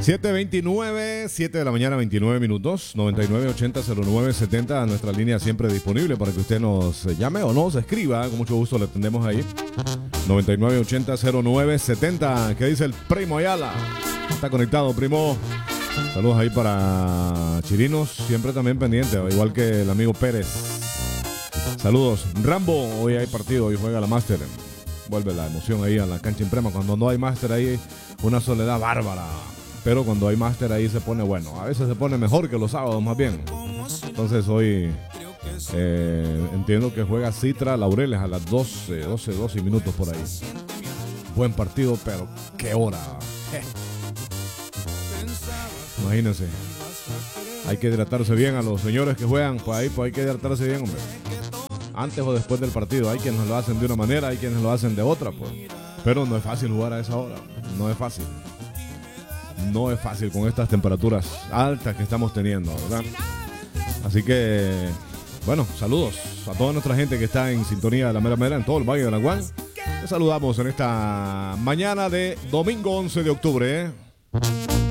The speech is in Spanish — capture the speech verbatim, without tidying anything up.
siete veintinueve, siete de la mañana, veintinueve minutos. Noventa y nueve ochenta cero nueve setenta. Nuestra línea siempre disponible para que usted nos llame o nos escriba. Con mucho gusto le atendemos ahí. Noventa y nueve ochenta cero nueve setenta. ¿Qué dice el Primo Ayala? Está conectado, primo. Saludos ahí para Chirinos, siempre también pendiente, igual que el amigo Pérez. Saludos. Rambo, hoy hay partido, hoy juega la Máster. Vuelve la emoción ahí a la cancha imprema. Cuando no hay Máster ahí, una soledad bárbara. Pero cuando hay Máster ahí se pone bueno. A veces se pone mejor que los sábados, más bien. Entonces hoy eh, entiendo que juega Citra Laureles a las doce, doce, doce minutos por ahí. Buen partido, pero qué hora. Eh. Imagínense. Hay que hidratarse bien a los señores que juegan. Pues ahí pues hay que hidratarse bien, hombre. Antes o después del partido. Hay quienes lo hacen de una manera, hay quienes lo hacen de otra, pues. Pero no es fácil jugar a esa hora. No es fácil. No es fácil con estas temperaturas altas que estamos teniendo, ¿verdad? Así que, bueno, saludos a toda nuestra gente que está en sintonía de la mera mera en todo el Valle de Aranguán. Les saludamos en esta mañana de domingo once de octubre, ¿eh?